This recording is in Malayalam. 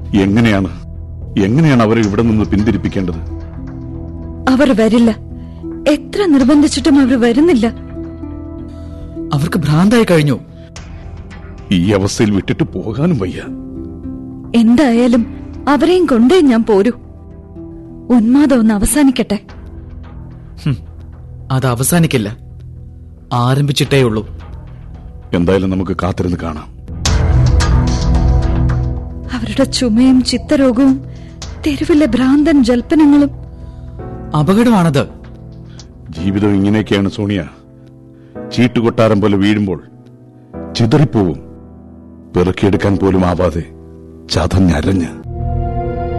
എങ്ങനെയാണ് അവരെ ഇവിടെ നിന്ന് പിന്തിരിപ്പിക്കേണ്ടത്? അവർ വരില്ല. എത്ര നിർബന്ധിച്ചിട്ടും അവർ വരുന്നില്ല. അവർക്ക് ഭ്രാന്തായി കഴിഞ്ഞു. ഈ അവസ്ഥയിൽ വിട്ടിട്ട് പോകാനും വയ്യ. എന്തായാലും അവരെയും കൊണ്ടേ ഞാൻ പോരൂ. ഉന്മാദം ഒന്ന് അവസാനിക്കട്ടെ. അത് അവസാനിക്കില്ല, ആരംഭിച്ചിട്ടേ ഉള്ളൂ. എന്തായാലും നമുക്ക് കാത്തിരുന്ന് കാണാം. അവരുടെ ചുമയും ചിത്തരോഗവും തെരുവിലെ ഭ്രാന്തൻ ജൽപ്പനങ്ങളും. അപകടമാണത്. ജീവിതം ഇങ്ങനെയൊക്കെയാണ് സോണിയ. ചീട്ടുകൊട്ടാരം പോലെ വീഴുമ്പോൾ ചിതറിപ്പോവും. പിറക്കിയെടുക്കാൻ പോലും ആവാതെ ചതഞ്ഞരഞ്ഞ്.